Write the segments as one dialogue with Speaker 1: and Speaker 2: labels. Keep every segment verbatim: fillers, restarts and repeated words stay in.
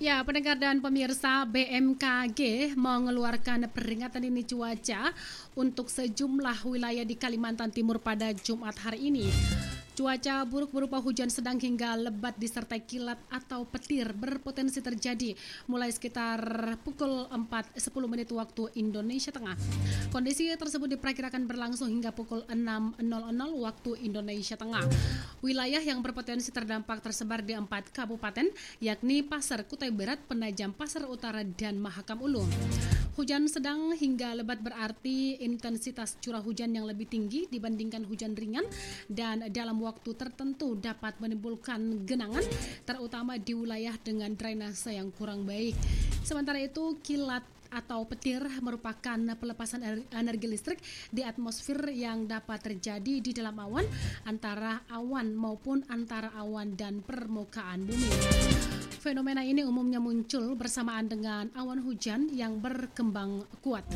Speaker 1: Ya, pendengar dan pemirsa, B M K G mengeluarkan peringatan dini cuaca untuk sejumlah wilayah di Kalimantan Timur pada Jumat hari ini. Cuaca buruk berupa hujan sedang hingga lebat disertai kilat atau petir berpotensi terjadi mulai sekitar pukul empat sepuluh menit waktu Indonesia Tengah. Kondisi tersebut diperkirakan berlangsung hingga pukul enam waktu Indonesia Tengah. Wilayah yang berpotensi terdampak tersebar di empat kabupaten, yakni Pasar, Kutai Barat, Penajam Pasar Utara, dan Mahakam Ulu. Hujan sedang hingga lebat berarti intensitas curah hujan yang lebih tinggi dibandingkan hujan ringan dan dalam waktu tertentu dapat menimbulkan genangan, terutama di wilayah dengan drainase yang kurang baik. Sementara itu, kilat atau petir merupakan pelepasan energi listrik di atmosfer yang dapat terjadi di dalam awan, antara awan maupun antara awan dan permukaan bumi. Fenomena ini umumnya muncul bersamaan dengan awan hujan yang berkembang kuat.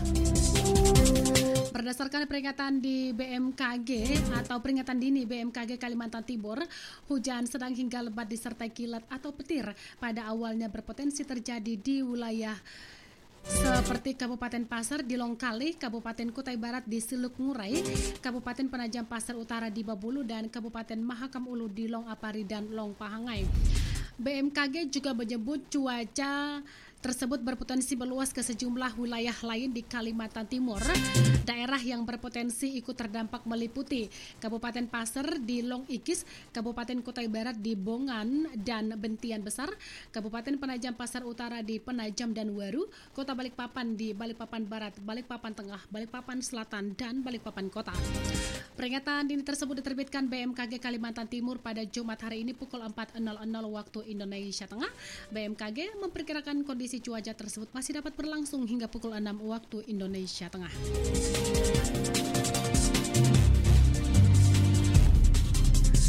Speaker 1: Berdasarkan peringatan di B M K G atau peringatan dini B M K G Kalimantan Timur, hujan sedang hingga lebat disertai kilat atau petir pada awalnya berpotensi terjadi di wilayah seperti Kabupaten Pasar di Longkali, Kabupaten Kutai Barat di Siluk Ngurai, Kabupaten Penajam Pasar Utara di Babulu, dan Kabupaten Mahakam Ulu di Long Apari dan Long Pahangai. B M K G juga menyebut cuaca tersebut berpotensi meluas ke sejumlah wilayah lain di Kalimantan Timur. Daerah yang berpotensi ikut terdampak meliputi Kabupaten Pasar di Long Ikis, Kabupaten Kutai Barat di Bongan dan Bentian Besar, Kabupaten Penajam Pasar Utara di Penajam dan Waru, Kota Balikpapan di Balikpapan Barat, Balikpapan Tengah, Balikpapan Selatan, dan Balikpapan Kota. Peringatan dini tersebut diterbitkan B M K G Kalimantan Timur pada Jumat hari ini pukul empat waktu Indonesia Tengah. B M K G memperkirakan kondisi cuaca tersebut masih dapat berlangsung hingga pukul enam waktu Indonesia Tengah.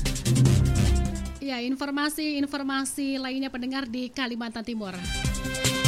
Speaker 1: Ya, informasi-informasi lainnya pendengar di Kalimantan Timur.